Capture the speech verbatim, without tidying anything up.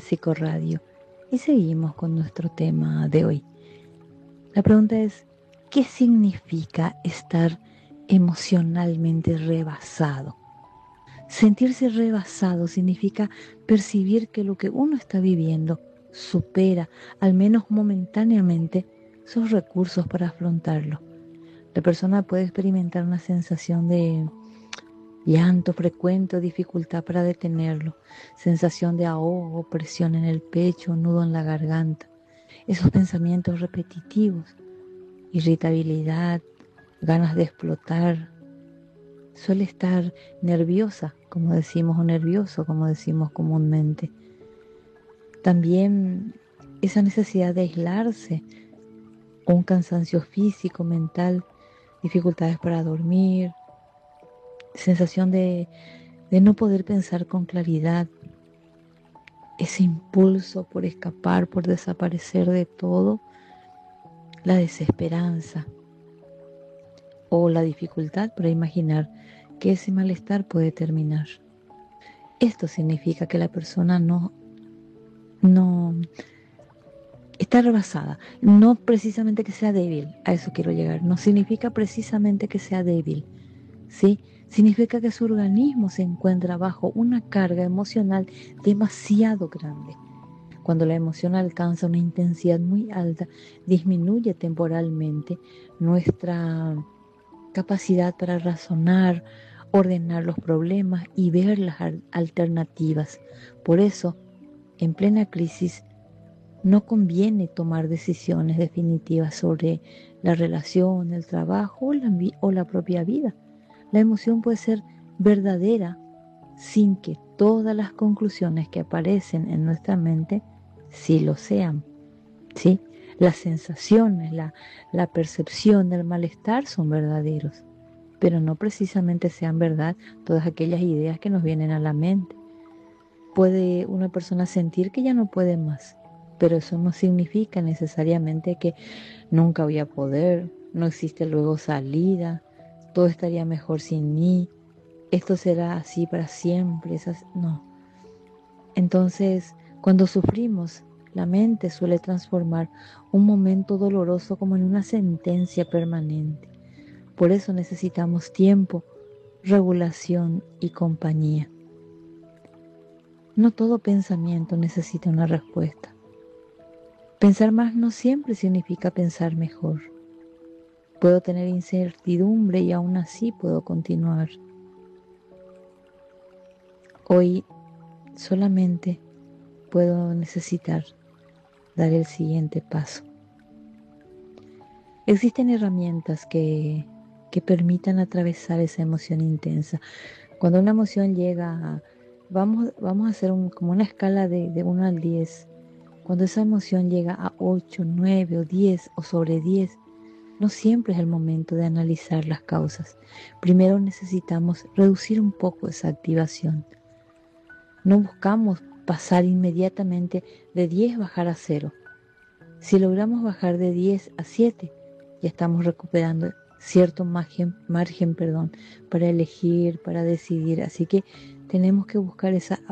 Psicoradio y seguimos con nuestro tema de hoy. La pregunta es, ¿qué significa estar emocionalmente rebasado? Sentirse rebasado significa percibir que lo que uno está viviendo supera, al menos momentáneamente, sus recursos para afrontarlo. La persona puede experimentar una sensación de llanto frecuente o dificultad para detenerlo, sensación de ahogo, presión en el pecho, nudo en la garganta, esos pensamientos repetitivos, irritabilidad, ganas de explotar. Suele estar nerviosa, como decimos, o nervioso, como decimos comúnmente. También esa necesidad de aislarse, un cansancio físico, mental, dificultades para dormir, sensación de, de no poder pensar con claridad, ese impulso por escapar, por desaparecer de todo, la desesperanza o la dificultad para imaginar que ese malestar puede terminar. Esto significa que la persona no, no está rebasada, no precisamente que sea débil, a eso quiero llegar, no significa precisamente que sea débil, ¿sí? Significa que su organismo se encuentra bajo una carga emocional demasiado grande. Cuando la emoción alcanza una intensidad muy alta, disminuye temporalmente nuestra capacidad para razonar, ordenar los problemas y ver las alternativas. Por eso, en plena crisis, no conviene tomar decisiones definitivas sobre la relación, el trabajo o la, o la propia vida. La emoción puede ser verdadera sin que todas las conclusiones que aparecen en nuestra mente sí lo sean, ¿sí? Las sensaciones, la, la percepción del malestar son verdaderos, pero no precisamente sean verdad todas aquellas ideas que nos vienen a la mente. Puede una persona sentir que ya no puede más, pero eso no significa necesariamente que nunca voy a poder, no existe luego salida, todo estaría mejor sin mí, esto será así para siempre, esas, no. Entonces, cuando sufrimos, la mente suele transformar un momento doloroso como en una sentencia permanente. Por eso necesitamos tiempo, regulación y compañía. No todo pensamiento necesita una respuesta. Pensar más no siempre significa pensar mejor. Puedo tener incertidumbre y aún así puedo continuar. Hoy solamente puedo necesitar dar el siguiente paso. Existen herramientas que, que permitan atravesar esa emoción intensa. Cuando una emoción llega a, vamos, vamos a hacer un, como una escala de, de uno al diez. Cuando esa emoción llega a ocho, nueve o diez o sobre diez, no siempre es el momento de analizar las causas. Primero necesitamos reducir un poco esa activación. No buscamos pasar inmediatamente de diez bajar a cero. Si logramos bajar de diez a siete, ya estamos recuperando cierto margen, margen perdón, para elegir, para decidir. Así que tenemos que buscar esa